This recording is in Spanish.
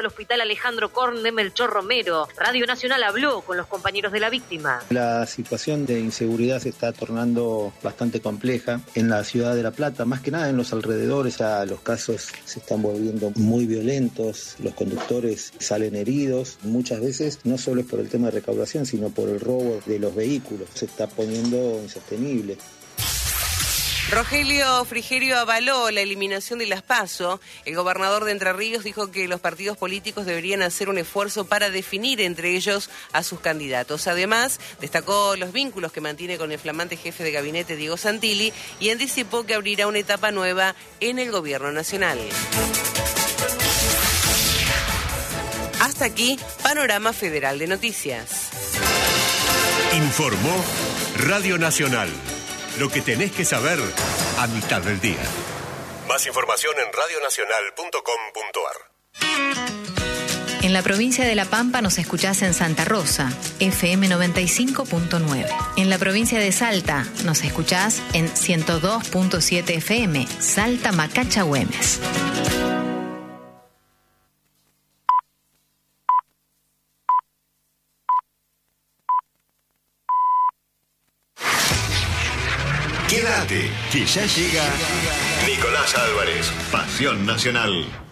al hospital Alejandro Korn de Melchor Romero. Radio Nacional habló con los compañeros de la víctima. La situación de inseguridad se está tornando bastante compleja en la ciudad de La Plata, más que nada en los alrededores. Los casos se están volviendo muy violentos, los conductores salen heridos. Muchas veces no solo es por el tema de recaudación, sino por el robo de los vehículos. Se está poniendo insostenible. Rogelio Frigerio avaló la eliminación de las PASO. El gobernador de Entre Ríos dijo que los partidos políticos deberían hacer un esfuerzo para definir entre ellos a sus candidatos. Además, destacó los vínculos que mantiene con el flamante jefe de gabinete Diego Santilli y anticipó que abrirá una etapa nueva en el gobierno nacional. Hasta aquí, Panorama Federal de Noticias. Informó Radio Nacional. Lo que tenés que saber a mitad del día. Más información en radionacional.com.ar. En la provincia de La Pampa nos escuchás en Santa Rosa, FM 95.9. En la provincia de Salta nos escuchás en 102.7 FM, Salta Macacha Güemes. Quédate, que ya llega Nicolás Álvarez, Pasión Nacional.